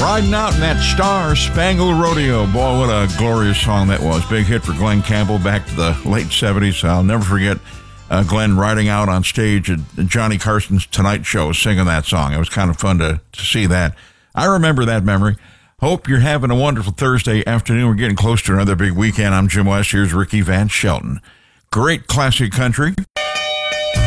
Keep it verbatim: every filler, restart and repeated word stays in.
Riding Out in that Star Spangled Rodeo. Boy, what a glorious song that was. Big hit for Glenn Campbell back to the late seventies. I'll never forget uh, Glenn riding out on stage at Johnny Carson's Tonight Show singing that song. It was kind of fun to, to see that. I remember that memory. Hope you're having a wonderful Thursday afternoon. We're getting close to another big weekend. I'm Jim West. Here's Ricky Van Shelton. Great classic country.